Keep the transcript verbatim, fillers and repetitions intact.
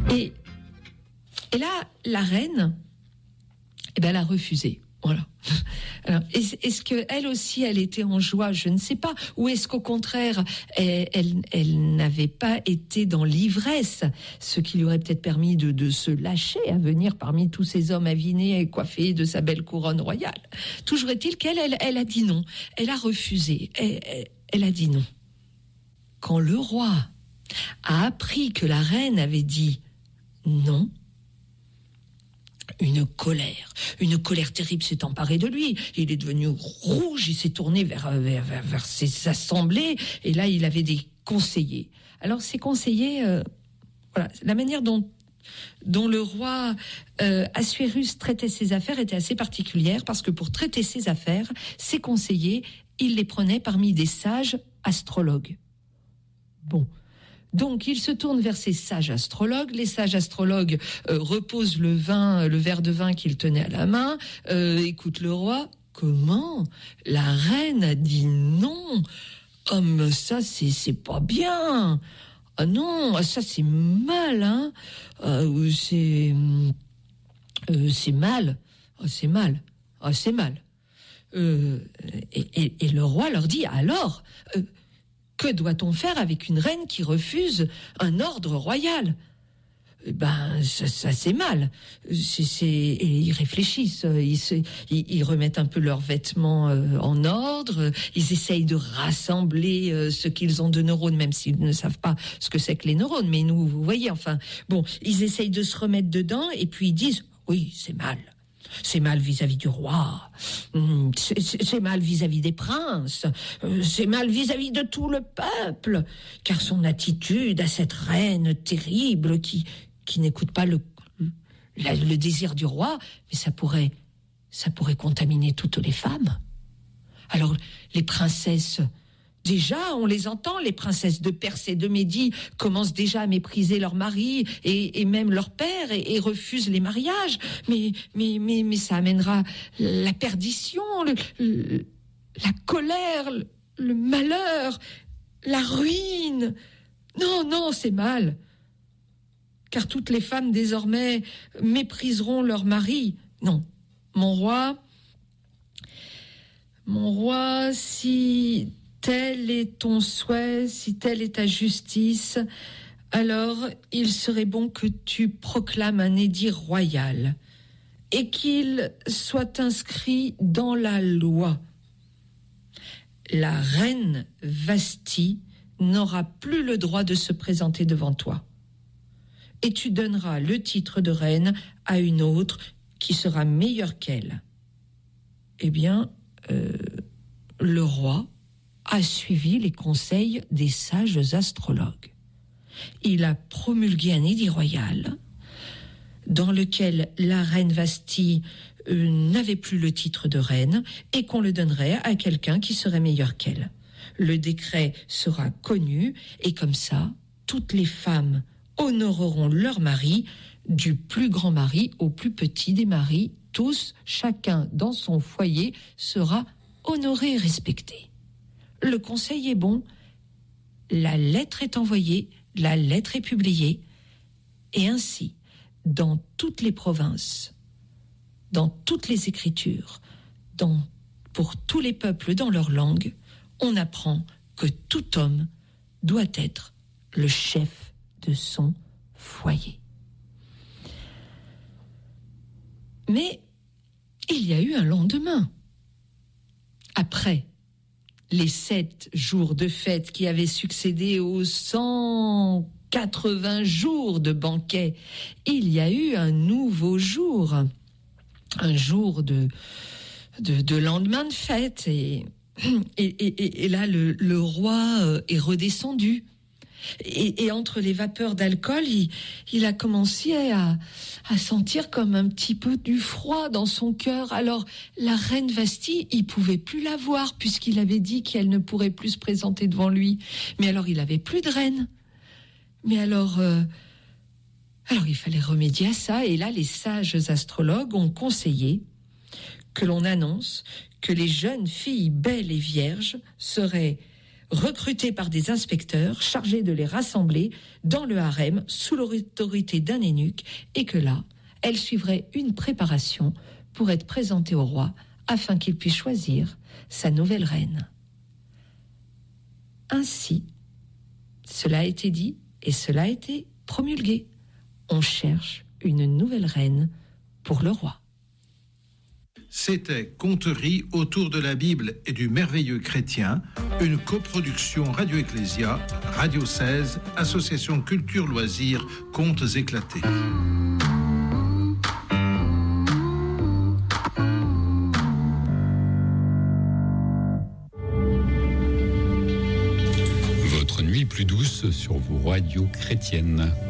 Et, et là, la reine, eh ben, elle a refusé. Voilà. Alors, est-ce, est-ce qu'elle aussi, elle était en joie? Je ne sais pas. Ou est-ce qu'au contraire, elle, elle, elle n'avait pas été dans l'ivresse, ce qui lui aurait peut-être permis de, de se lâcher à venir parmi tous ces hommes avinés et coiffés de sa belle couronne royale. Toujours est-il qu'elle, elle, elle a dit non. Elle a refusé. Elle, elle, elle a dit non. Quand le roi a appris que la reine avait dit non, une colère, une colère terrible s'est emparée de lui. Il est devenu rouge, il s'est tourné vers, vers, vers, vers ses assemblées, et là, il avait des conseillers. Alors, ces conseillers, euh, voilà, la manière dont, dont le roi euh, Assuérus traitait ses affaires était assez particulière, parce que pour traiter ses affaires, ses conseillers, il les prenait parmi des sages astrologues. Bon. Donc, il se tourne vers ces sages astrologues. Les sages astrologues euh, reposent le vin, le verre de vin qu'il tenait à la main, euh, écoutent le roi. Comment? La reine a dit non. Oh, mais ça, c'est, c'est pas bien. Ah non, ça, c'est mal, hein. Euh, c'est, euh, c'est mal. Oh, c'est mal. Oh, c'est mal. Euh, et, et, et le roi leur dit, alors... Euh, que doit-on faire avec une reine qui refuse un ordre royal? Eh ben, ça, ça c'est mal. C'est, c'est... Et ils réfléchissent, ils, se... ils, ils remettent un peu leurs vêtements euh, en ordre, ils essayent de rassembler euh, ce qu'ils ont de neurones, même s'ils ne savent pas ce que c'est que les neurones. Mais nous, vous voyez, enfin, bon, ils essayent de se remettre dedans, et puis ils disent, oui, c'est mal. C'est mal vis-à-vis du roi, c'est, c'est, c'est mal vis-à-vis des princes, c'est mal vis-à-vis de tout le peuple, car son attitude à cette reine terrible qui, qui n'écoute pas le, le, le désir du roi, mais ça pourrait, ça pourrait contaminer toutes les femmes. Alors, les princesses... Déjà, on les entend, les princesses de Perse et de Médie commencent déjà à mépriser leur mari et, et même leur père et, et refusent les mariages. Mais, mais, mais, mais ça amènera la perdition, le, le, la colère, le, le malheur, la ruine. Non, non, c'est mal. Car toutes les femmes désormais mépriseront leur mari. Non, mon roi, mon roi, si... tel est ton souhait, si telle est ta justice, alors il serait bon que tu proclames un édit royal et qu'il soit inscrit dans la loi. La reine Vasthi n'aura plus le droit de se présenter devant toi. Et tu donneras le titre de reine à une autre qui sera meilleure qu'elle. Eh bien, euh, le roi a suivi les conseils des sages astrologues. Il a promulgué un édit royal dans lequel la reine Vasthi euh, n'avait plus le titre de reine et qu'on le donnerait à quelqu'un qui serait meilleur qu'elle. Le décret sera connu et comme ça, toutes les femmes honoreront leur mari, du plus grand mari au plus petit des maris. Tous, chacun dans son foyer, sera honoré et respecté. Le conseil est bon, la lettre est envoyée, la lettre est publiée, et ainsi, dans toutes les provinces, dans toutes les écritures, dans, pour tous les peuples dans leur langue, on apprend que tout homme doit être le chef de son foyer. Mais il y a eu un lendemain. Après les sept jours de fête qui avaient succédé aux cent quatre-vingts jours de banquet, il y a eu un nouveau jour, un jour de, de, de lendemain de fête. Et, et, et, et là, le, le roi est redescendu. Et, et entre les vapeurs d'alcool, il, il a commencé à, à sentir comme un petit peu du froid dans son cœur. Alors, la reine Vasthi, il pouvait plus la voir puisqu'il avait dit qu'elle ne pourrait plus se présenter devant lui. Mais alors, il avait plus de reine. Mais alors, euh, alors il fallait remédier à ça. Et là, les sages astrologues ont conseillé que l'on annonce que les jeunes filles belles et vierges seraient recrutés par des inspecteurs chargés de les rassembler dans le harem sous l'autorité d'un eunuque, et que là, elle suivrait une préparation pour être présentée au roi afin qu'il puisse choisir sa nouvelle reine. Ainsi, cela a été dit et cela a été promulgué. On cherche une nouvelle reine pour le roi. C'était Conteries autour de la Bible et du merveilleux chrétien, une coproduction Radio Ecclésia, Radio seize, Association Culture Loisirs, Contes éclatés. Votre nuit plus douce sur vos radios chrétiennes.